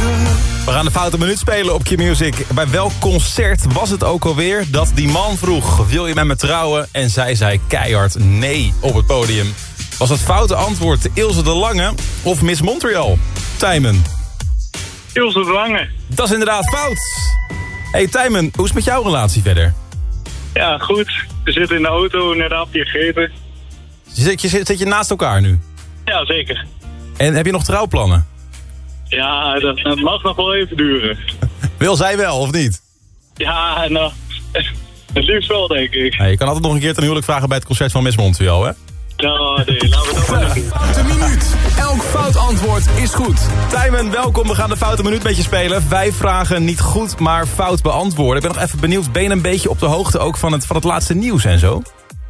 We gaan de foute minuut spelen op Q-Music. Bij welk concert was het ook alweer dat die man vroeg... wil je met me trouwen? En zij zei keihard nee op het podium. Was het foute antwoord Ilse de Lange of Miss Montreal? Tijmen. Ilse de Lange. Dat is inderdaad fout. Hey Tijmen, hoe is het met jouw relatie verder? Ja, goed. We zitten in de auto, net hapje gegeten. Zit je naast elkaar nu? Ja, zeker. En heb je nog trouwplannen? Ja, dat mag nog wel even duren. Wil zij wel, of niet? Ja, nou, het liefst wel, denk ik. Je kan altijd nog een keer ten huwelijk vragen bij het concert van Miss Montreal, hè? Nou, nee, laten we dat maar doen. Foute minuut. Elk fout antwoord is goed. Tijmen, welkom. We gaan de foute minuut met je spelen. 5 vragen niet goed, maar fout beantwoorden. Ik ben nog even benieuwd, ben je een beetje op de hoogte ook van het laatste nieuws en zo?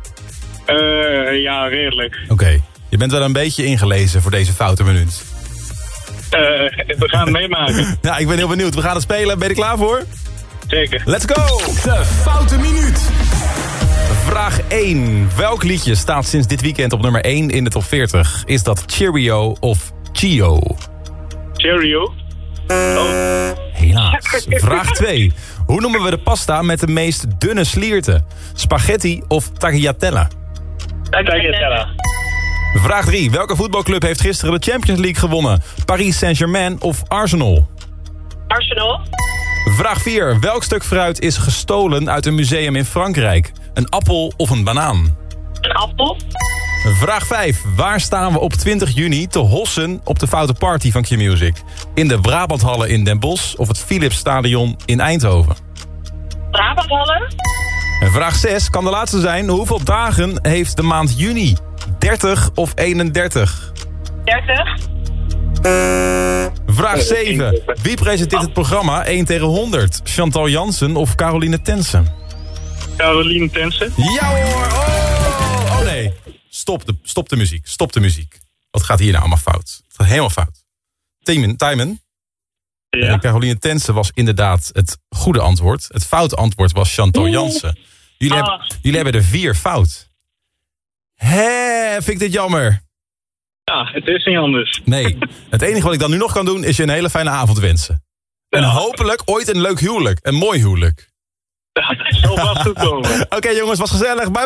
Ja, redelijk. Oké. Je bent wel een beetje ingelezen voor deze foute minuut. We gaan het meemaken. Ja, ik ben heel benieuwd. We gaan het spelen. Ben je er klaar voor? Zeker. Let's go! De foute minuut. Vraag 1. Welk liedje staat sinds dit weekend op nummer 1 in de top 40? Is dat Cheerio of Chio? Cheerio. Oh. Helaas. Vraag 2. Hoe noemen we de pasta met de meest dunne slierten? Spaghetti of tagliatella? Tagliatella. Vraag 3. Welke voetbalclub heeft gisteren de Champions League gewonnen? Paris Saint-Germain of Arsenal? Arsenal. Vraag 4. Welk stuk fruit is gestolen uit een museum in Frankrijk? Een appel of een banaan? Een appel. Vraag 5. Waar staan we op 20 juni te hossen op de foute party van Q-Music? In de Brabanthallen in Den Bosch of het Philipsstadion in Eindhoven? Brabanthallen. En vraag 6 kan de laatste zijn. Hoeveel dagen heeft de maand juni? 30 of 31? 30. Vraag 7. Wie presenteert het programma 1 tegen 100? Chantal Jansen of Caroline Tense? Caroline Tense. Ja hoor! Oh nee. Stop de muziek. Stop de muziek. Wat gaat hier nou allemaal fout? Het gaat helemaal fout. Tijmen? Ja. Caroline Tense was inderdaad het goede antwoord. Het foute antwoord was Chantal Jansen. Jullie hebben er 4 fout. Vind ik dit jammer? Ja, het is niet anders. Nee. Het enige wat ik dan nu nog kan doen is je een hele fijne avond wensen. En hopelijk ooit een leuk huwelijk. Een mooi huwelijk. Ja, het zal vast goed komen. Oké, jongens, was gezellig. Bye.